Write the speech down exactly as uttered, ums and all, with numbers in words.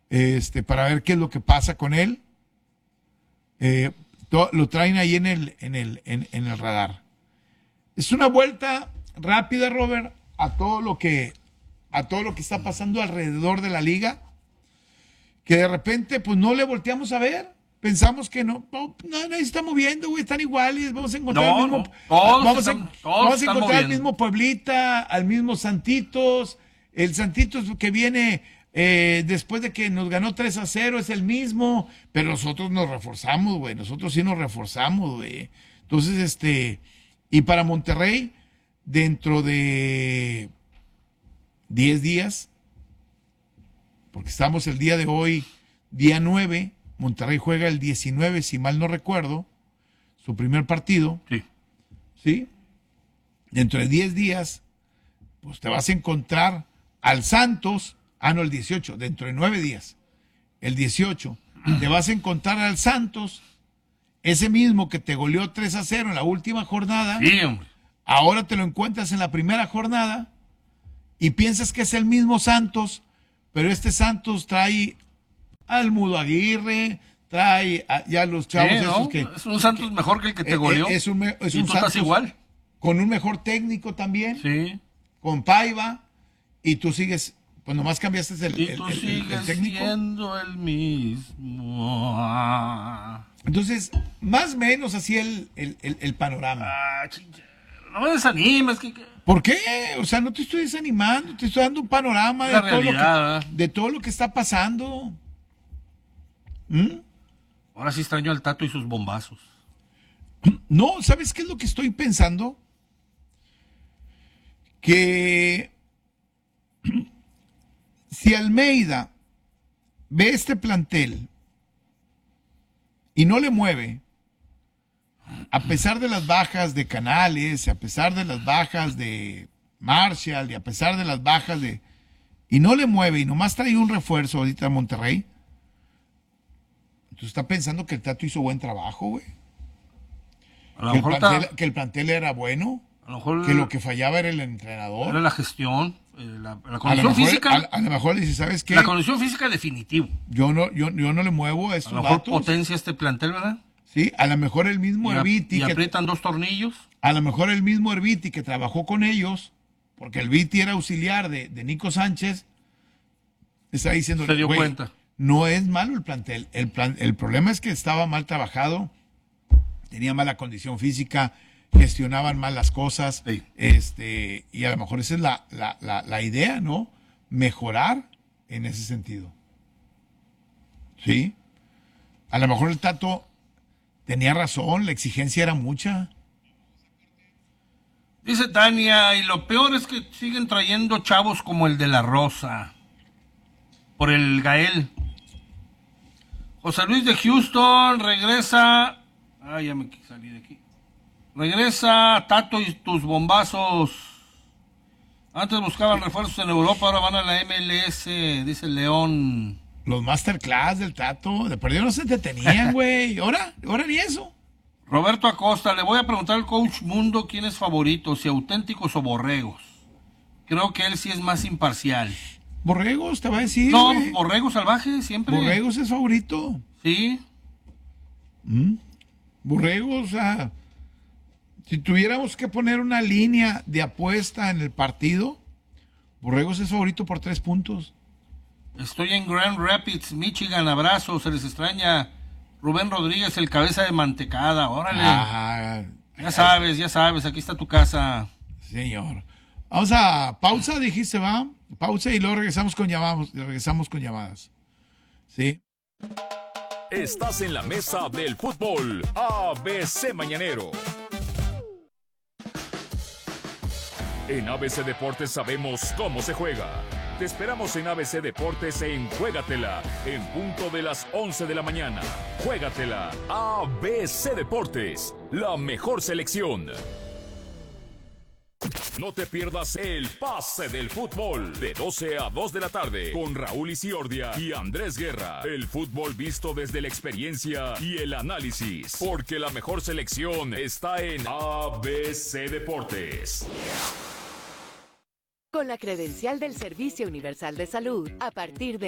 este, para ver qué es lo que pasa con él. Eh, to, lo traen ahí en el, en, el, en, en el radar. Es una vuelta rápida, Robert, a todo lo que, a todo lo que está pasando alrededor de la liga, que de repente pues no le volteamos a ver. Pensamos que no, no, no nadie se está moviendo, güey, están iguales, vamos a encontrar no, el mismo, no, todos vamos, están, a, todos vamos a están encontrar al moviendo. mismo Pueblita, al mismo Santitos, el Santitos que viene eh, después de que nos ganó tres a cero, es el mismo, pero nosotros nos reforzamos, güey, nosotros sí nos reforzamos, güey. Entonces, este, y para Monterrey, dentro de diez días, porque estamos el día de hoy, día nueve, Monterrey juega el diecinueve, si mal no recuerdo, su primer partido. Sí. ¿Sí? Dentro de diez días, pues te vas a encontrar al Santos, ah, no, el dieciocho, dentro de nueve días, el dieciocho, te vas a encontrar al Santos, ese mismo que te goleó tres a cero en la última jornada. Sí, hombre. Ahora te lo encuentras en la primera jornada y piensas que es el mismo Santos, pero este Santos trae al Mudo Aguirre, trae a, ya los chavos Sí, esos ¿no? que... Es un Santos que, mejor que el que te eh, goleó. Es un, es y un tú Santos estás igual. con un mejor técnico también, Sí. con Paiva, y tú sigues, pues nomás cambiaste el, Y el, tú el, el, sigues el técnico. siendo el mismo. Entonces, más o menos así el, el, el, el panorama. Ah, chinche, no me desanimes. Que, que... ¿Por qué? O sea, no te estoy desanimando, te estoy dando un panorama de La todo, realidad, lo que, de todo lo que está pasando. ¿Mm? Ahora sí extraño al Tato y sus bombazos. No, ¿sabes qué es lo que estoy pensando? Que si Almeida ve este plantel y no le mueve, a pesar de las bajas de Canales, a pesar de las bajas de Marshall y a pesar de las bajas de... y no le mueve y nomás trae un refuerzo ahorita a Monterrey, entonces está pensando que el Tato hizo buen trabajo, güey. A lo Que el, mejor plantel, ta... que el plantel era bueno, a lo mejor que lo que fallaba era el entrenador. Era la gestión, eh, la, la A condición lo mejor, física. a, a lo mejor dice, ¿sabes qué? La condición física definitivo. Yo no, yo, yo no le muevo a A estos lo mejor vatos. potencia este plantel, ¿verdad? Sí, a lo mejor el mismo Y, Herbiti. y que, aprietan dos tornillos. a lo mejor el mismo Herbiti que trabajó con ellos, porque el Viti era auxiliar de, de Nico Sánchez, está diciendo, Se dio cuenta. No es malo el plantel. El, plan, el problema es que estaba mal trabajado, tenía mala condición física, gestionaban mal las cosas, Sí. este, y a lo mejor esa es la, la, la, la idea, ¿no? Mejorar en ese sentido. ¿Sí? A lo mejor el Tato tenía razón, la exigencia era mucha. Dice Tania, y lo peor es que siguen trayendo chavos como el de la Rosa. Por el Gael. José Luis de Houston regresa. Ah, ya me salí de aquí. Regresa Tato y tus bombazos. Antes buscaban refuerzos en Europa, ahora van a la M L S, dice el León. Los masterclass del Tato, de perdido no se detenían, güey. ¿Ahora? ¿Ahora ni eso? Roberto Acosta, le voy a preguntar al coach Mundo quién es favorito, si auténticos o borregos. Creo que él sí es más imparcial. Borregos, te va a decir. No, güey. borrego salvaje, siempre. Borregos es favorito. Sí. ¿Mm? Borregos, o sea, si tuviéramos que poner una línea de apuesta en el partido, Borregos es favorito por tres puntos. Estoy en Grand Rapids, Michigan, abrazo, se les extraña. Rubén Rodríguez, el cabeza de mantecada, órale. Ah, ya sabes, ya sabes, aquí está tu casa. Señor. Vamos a pausa, dijiste, va. Pausa y luego regresamos con llamadas. Regresamos con llamadas. ¿Sí? Estás en la mesa del fútbol. A B C Mañanero. En A B C Deportes sabemos cómo se juega. Te esperamos en A B C Deportes en Juégatela, en punto de las once de la mañana. Juégatela, A B C Deportes, la mejor selección. No te pierdas el pase del fútbol, de doce a dos de la tarde, con Raúl Isiordia y Andrés Guerra. El fútbol visto desde la experiencia y el análisis, porque la mejor selección está en A B C Deportes. Con la credencial del Servicio Universal de Salud, a partir de